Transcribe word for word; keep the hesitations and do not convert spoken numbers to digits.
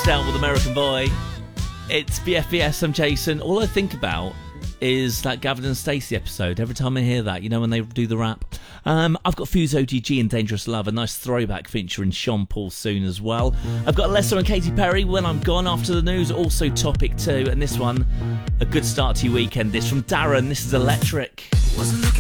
Spaced Out with American Boy. It's B F B S, I'm Jason. All I think about is that Gavin and Stacey episode. Every time I hear that, you know, when they do the rap. Um, I've got Fuse O D G and Dangerous Love, a nice throwback featuring Sean Paul soon as well. I've got Alesso and Katy Perry, When I'm Gone After the News, also Topic two. And this one, a good start to your weekend. This from Darren, this is Electric. Wasn't looking